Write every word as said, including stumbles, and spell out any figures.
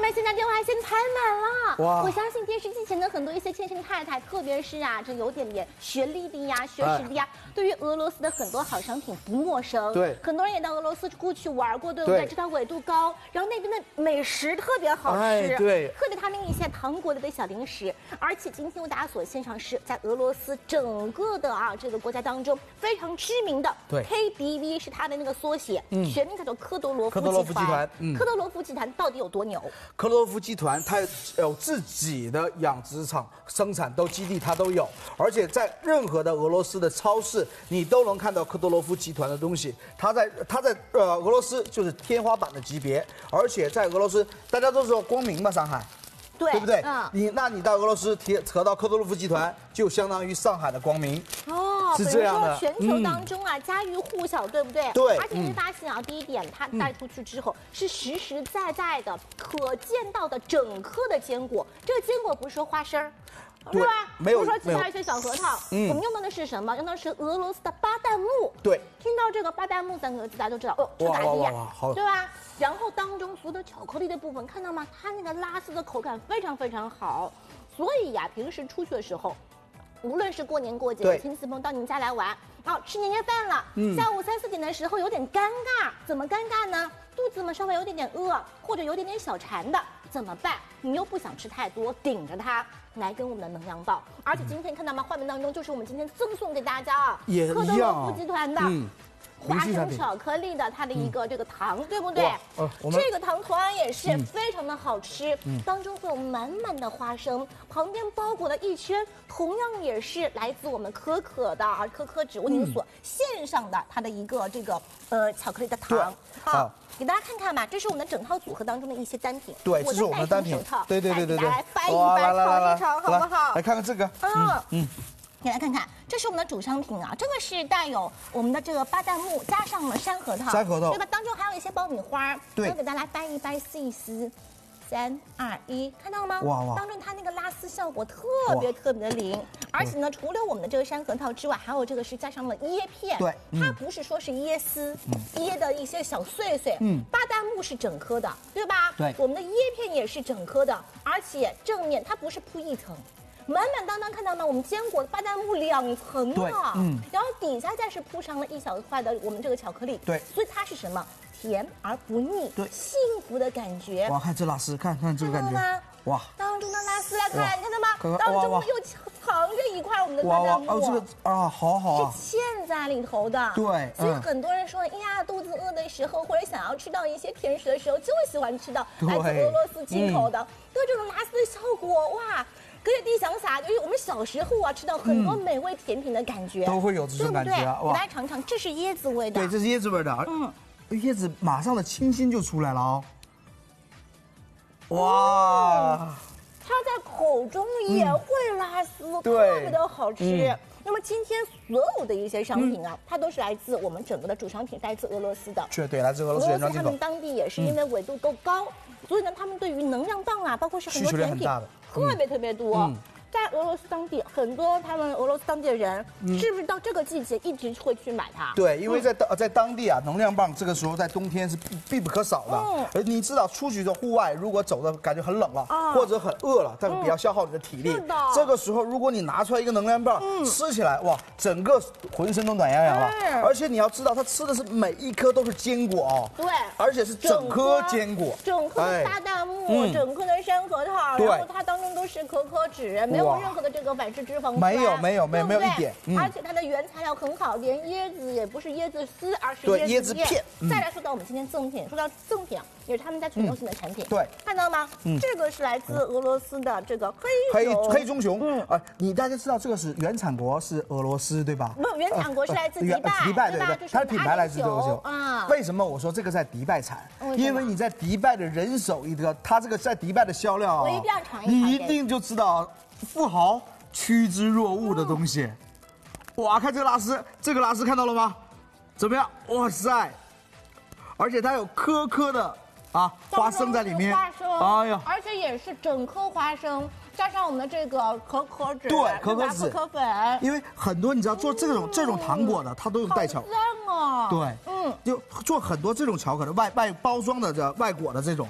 们现在电话线排满了。 哇！ 我相信电视机前的很多一些先生太太，特别是啊，这有点点学历的呀、学识的呀，哎、对于俄罗斯的很多好商品不陌生。 对， 很多人也到俄罗斯过去玩过，对不对？知道纬度高，然后那边的美食特别好吃， 哎、对， 特别他们一些糖果类的小零食。而且今天为大家所献上是在俄罗斯整个的啊这个国家当中非常知名的， 对 ，K D V 是它的那个缩写，嗯，全名叫做科多罗夫科多罗夫集团。 嗯，科多罗夫集团到底有多牛？ 科多罗夫集团它有自己的养殖场，生产都基地它都有，而且在任何的俄罗斯的超市，你都能看到科多罗夫集团的东西。它在它在呃俄罗斯就是天花板的级别，而且在俄罗斯大家都知道光明嘛，上海。 对， 对不对？ 嗯， 你那你到俄罗斯提扯到科多罗夫集团，就相当于上海的光明哦， 是这样的。 全球当中啊，嗯、家喻户晓，对不对？ 对。 而且你会发现啊，嗯、第一点，它带出去之后、嗯、是实实在在的、可见到的整颗的坚果。这个坚果不是说花生儿。是吧？ 没有， 不是说其他一些小核桃，嗯，我们用到的是什么？用到的是俄罗斯的巴旦木。 对， 听到这个巴旦木三个字，大家都知道哦，这咋地呀？对吧？然后当中所有的巧克力的部分，看到吗？它那个拉丝的口感非常非常好，所以呀，平时出去的时候，无论是过年过节，亲戚朋友到您家来玩，哦，吃年夜饭了，嗯，下午三四点的时候有点尴尬，怎么尴尬呢？肚子嘛稍微有点点饿，或者有点点小馋的，怎么办？你又不想吃太多，顶着它来跟我们的能量棒。而且今天看到吗？画面当中就是我们今天赠送给大家啊，科多罗夫集团的。嗯，花生巧克力的它的一个这个糖，嗯、对不对？呃、这个糖同样也是非常的好吃，嗯、当中会有满满的花生，旁边包裹了一圈，同样也是来自我们可可的啊可可脂为您所献上的它的一个这个呃巧克力的糖。好，给大家看看吧，这是我们的整套组合当中的一些单品。 对，这是我们的单品。 对对对对对， 来掰一掰，炒一炒，好不好？ 来看看这个。 嗯嗯。你来看看，这是我们的主商品啊，这个是带有我们的这个巴旦木，加上了山核桃， 山核桃， 对吧？当中还有一些爆米花， 对， 我给大家来掰一掰，撕一撕，三二一，看到了吗？ 哇哇！当中它那个拉丝效果特别特别的灵，而且呢，除了我们的这个山核桃之外，还有这个是加上了椰片， 对， 它不是说是椰丝，椰的一些小碎碎，嗯，巴旦木是整颗的，对吧？ 对， 我们的椰片也是整颗的，而且正面它不是铺一层。满满当当看到吗？我们坚果巴旦木两层啊，嗯，然后底下再是铺上了一小块的我们这个巧克力， 对， 所以它是什么？甜而不腻， 对， 幸福的感觉。 哇，看这拉丝，看看这个感觉，哇， 当中的拉丝来看，你看到吗？当中又藏着一块我们的巴旦木， 哦，这个啊，好好啊， 是嵌在里头的， 对， 所以很多人说，哎呀，肚子饿的时候，或者想要吃到一些甜食的时候，就喜欢吃到来自俄罗斯进口的，都这种拉丝的效果，哇。隔着地想撒，就是我们小时候啊，吃到很多美味甜品的感觉， 都会有这种感觉啊！ 给大家尝尝，这是椰子味的， 对，这是椰子味的，嗯，椰子马上的清新就出来了哦，哇， 它在口中也会拉丝，特别的好吃。那么今天所有的一些商品啊，它都是来自我们整个的主商品，来自俄罗斯的， 确对，来自俄罗斯原装进口。 他们当地也是因为纬度够高，所以呢，他们对于能量棒啊，包括是很多甜品，特别特别多。在俄罗斯当地，很多他们俄罗斯当地的人，是不是到这个季节一直会去买它？ 对，因为在当在当地啊，能量棒这个时候在冬天是必不可少的。嗯，而你知道，出去的户外，如果走的感觉很冷了，或者很饿了，这个比较消耗你的体力。是的。这个时候，如果你拿出来一个能量棒，吃起来，哇，整个浑身都暖洋洋了。而且你要知道，它吃的是每一颗都是坚果哦。 对。 而且是整颗坚果， 整颗的巴旦木，整颗的山核桃，然后它当中都是可可脂，没有任何的这个反式脂肪酸， 没有没有没有没有一点， 而且它的原材料很好，连椰子也不是椰子丝，而是椰子片。 再来说到我们今天赠品，说到赠品啊，也是他们家全球性的产品， 对， 看到吗？这个是来自俄罗斯的这个黑黑黑棕熊，嗯啊，你大家知道这个是原产国是俄罗斯对吧？ 没有，原产国是来自迪拜， 迪拜对对，它的品牌来自俄罗斯啊。为什么我说这个在迪拜产？因为你在迪拜的人手一个，它这个在迪拜的销量， 我一定要尝一尝， 你一定就知道富豪趋之若鹜的东西。哇，看这个拉丝，这个拉丝看到了吗？怎么样？哇塞！而且它有颗颗的啊花生在里面， 花生，哎呀，而且也是整颗花生，加上我们的这个可可脂， 对，可可脂、 可可粉。 因为很多你知道做这种、嗯、这种糖果的，它都有带巧， 好香啊！ 对，嗯，就做很多这种巧克力外外包装的这外果的这种。